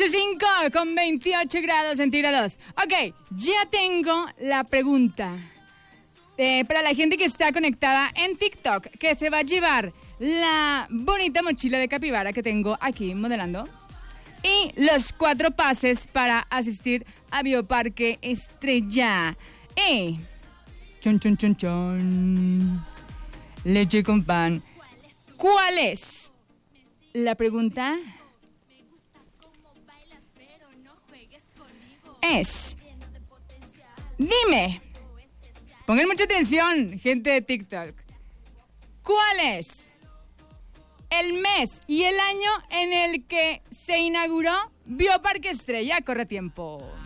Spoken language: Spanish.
11:05 con 28 grados centígrados. Ok, ya tengo la pregunta. Para la gente que está conectada en TikTok, que se va a llevar la bonita mochila de capibara que tengo aquí modelando y los 4 pases para asistir a Bioparque Estrella. Chon, chon, chon, chon. Leche con pan. ¿Cuál es la pregunta? Es, dime, pongan mucha atención, gente de TikTok. ¿Cuál es el mes y el año en el que se inauguró Bioparque Estrella? Corre tiempo.